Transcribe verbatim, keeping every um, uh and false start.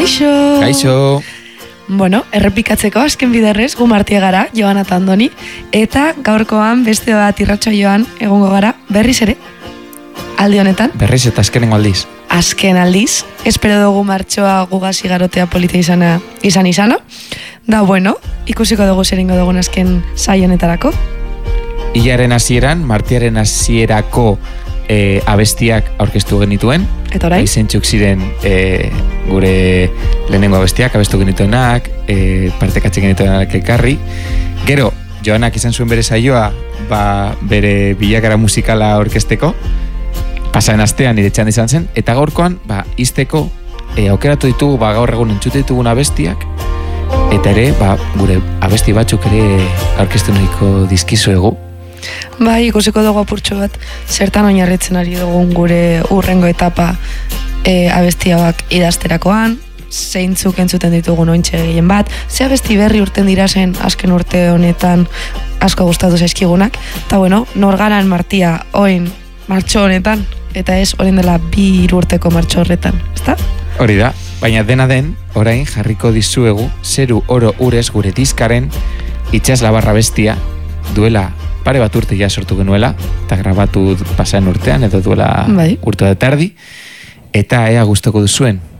Kaixo! Kaixo! Bueno, errepikatzeko azken biderrez, gu Martia gara, Joana eta Andoni, eta gaurkoan beste bat irratxa joan egongo gara berriz ere, aldi honetan. Berriz eta azkenengo aldiz. Azken aldiz, espero dugu martxoa gugasi garotea polita izana, izan izana. Da, bueno, ikusiko dugu zeringo dugun azken saio honetarako. Ilaren hasieran, Martiaren hasierako e, abestiak aurkeztu genituen. Eta orain? Izentzuk ziren e, gure lehenengo abestiak, abestu genituenak, e, partekatzen genituenak ekarri. Gero, Joanak izan zuen bere saioa, ba, bere bilakara musikala aurkezteko, pasaren astean nire txanda izan zen, eta gaurkoan, ba, izteko, e, aukeratu ditugu, ba, gaur egun entzute ditugun abestiak, eta ere, ba, gure abesti batzuk ere aurkeztu nahiko dizkizuegu. Bai, ikusiko dugu apurtxo bat, zertan oinarritzen ari dugun gure urrengo etapa e, abestiak idazterakoan, zeintzuk entzuten ditugun ointxe gehien bat, ze abesti berri urten dira zen azken urte honetan asko gustatu zaizkigunak, eta bueno, norgaran Martia oin martxo honetan, eta ez orain dela bi hiru urteko martxo horretan, ezta? Hori da, baina dena den, orain jarriko dizuegu, zeru oro urez gure diskaren itxaslabarra bestia duela pare bat urte ja sortu genuela, eta grabatu pasaren urtean, edo duela bai. urte da tardi, eta ea gustoko duzuen.